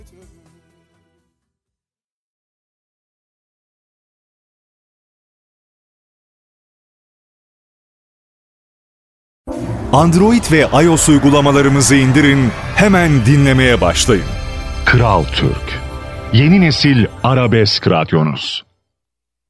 Android ve iOS uygulamalarımızı indirin, hemen dinlemeye başlayın. Kral Türk, yeni nesil arabesk radyonuz.